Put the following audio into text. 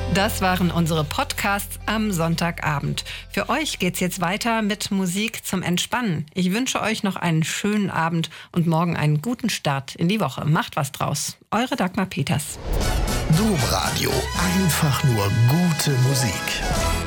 Das waren unsere Podcasts am Sonntagabend. Für euch geht's jetzt weiter mit Musik zum Entspannen. Ich wünsche euch noch einen schönen Abend und morgen einen guten Start in die Woche. Macht was draus. Eure Dagmar Peters. Domradio. Einfach nur gute Musik.